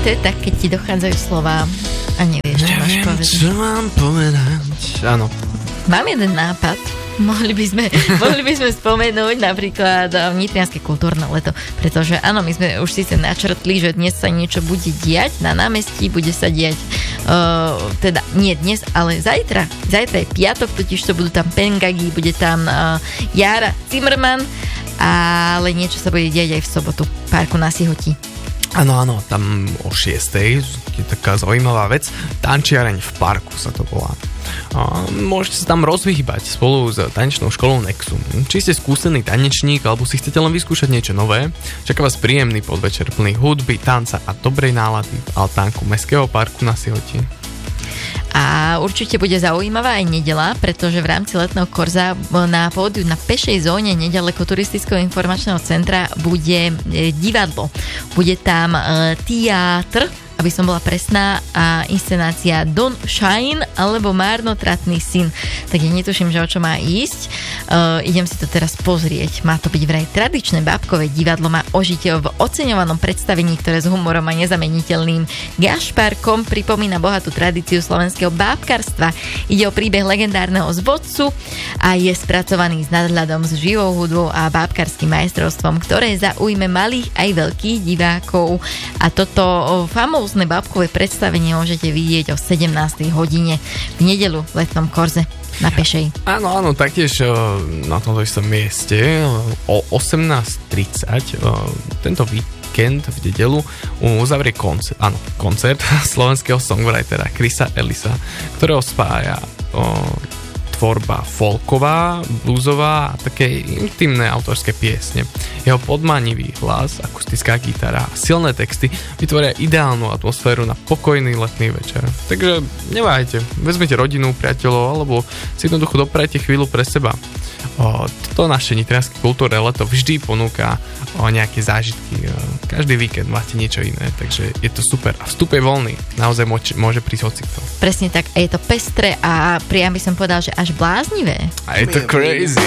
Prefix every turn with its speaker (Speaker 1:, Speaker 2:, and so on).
Speaker 1: dôležité, tak keď ti dochádzajú slová a nevieš, čo máš povedať.
Speaker 2: Čo mám povedať? Áno.
Speaker 1: Mám jeden nápad. Mohli by sme spomenúť napríklad Nitrianske kultúrne leto, pretože áno, my sme už síce načrtli, že dnes sa niečo bude diať na námestí, bude sa diať teda nie dnes, ale zajtra je piatok, totiž to budú tam Pengagi, bude tam Jara Zimmerman, ale niečo sa bude diať aj v sobotu v parku na Sihoti.
Speaker 2: Áno, tam o 6:00 je taká zaujímavá vec. Tančiareň v parku sa to volá. Môžete sa tam rozvyhybať spolu s tanečnou školou Nexum. Či ste skúsený tanečník, alebo si chcete len vyskúšať niečo nové, čaká vás príjemný podvečer plný hudby, tanca a dobrej nálady v altánku Mestského parku na Sihoti.
Speaker 1: A určite bude zaujímavá aj nedeľa, pretože v rámci letného korza na pódiu na pešej zóne nedaleko turistického informačného centra bude divadlo. Bude tam teátr, aby som bola presná, a inscenácia Don Shine alebo Márnotratný syn. Tak ja netuším, že o čo má ísť. Idem si to teraz pozrieť. Má to byť vraj tradičné bábkové divadlo, má ožitie v oceňovanom predstavení, ktoré s humorom a nezameniteľným gašparkom pripomína bohatú tradíciu slovenského bábkarstva. Ide o príbeh legendárneho zvodcu a je spracovaný s nadhľadom s živou hudbou a bábkarským majstrovstvom, ktoré zaujme malých aj veľkých divákov. A toto famózne bábkové predstavenie môžete vidieť o 17. hodine v nedeľu v letnom korze na pešej.
Speaker 2: Áno, taktiež na tomto istom mieste o 18:30 tento víkend v nedeľu uzavrie koncert slovenského songwritera Chrisa Ellisa, ktorého spája tvorba folková, bluesová a také intimné autorské piesne. Jeho podmanivý hlas, akustická gitara a silné texty vytvoria ideálnu atmosféru na pokojný letný večer. Takže neváhajte, vezmite rodinu, priateľov alebo si jednoducho doprajte chvíľu pre seba. Toto naše Nitrianske kultúrne leto vždy ponúka nejaké zážitky. Každý víkend máte niečo iné, takže je to super. A vstup je voľný. Naozaj môže prísť hocikto.
Speaker 1: Presne tak. A je to pestré a priam by som povedal, že až bláznivé.
Speaker 2: A je to crazy.